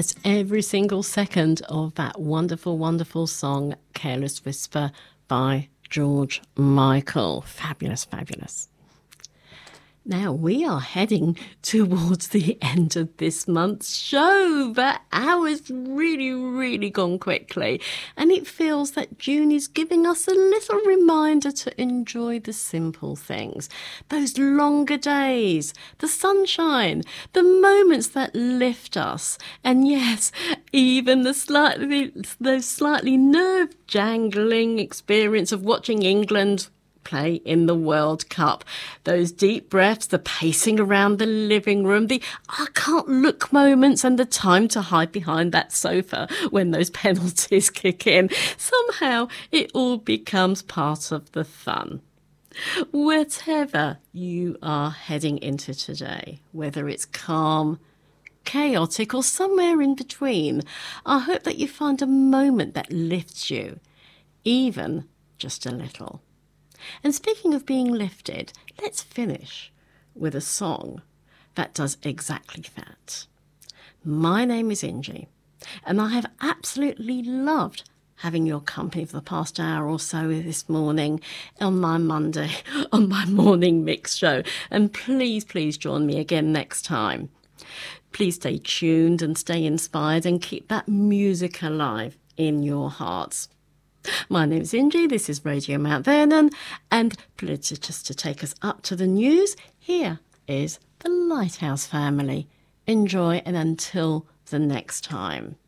as every single second of that wonderful, wonderful song, Careless Whisper by George Michael. Fabulous, fabulous. Now, we are heading towards the end of this month's show. The hour's really gone quickly. And it feels that June is giving us a little reminder to enjoy the simple things. Those longer days, the sunshine, the moments that lift us. And yes, even those slightly nerve-jangling experience of watching England play in the World Cup. Those deep breaths, the pacing around the living room, the I can't look moments, and the time to hide behind that sofa when those penalties kick in. Somehow it all becomes part of the fun. Whatever you are heading into today, whether it's calm, chaotic, or somewhere in between, I hope that you find a moment that lifts you, even just a little. And speaking of being lifted, let's finish with a song that does exactly that. My name is Ingie, and I have absolutely loved having your company for the past hour or so this morning on my morning mix show. And please join me again next time. Please stay tuned and stay inspired and keep that music alive in your hearts. My name's Ingie, this is Radio Mount Vernon, and just to take us up to the news, here is the Lighthouse Family. Enjoy, and until the next time.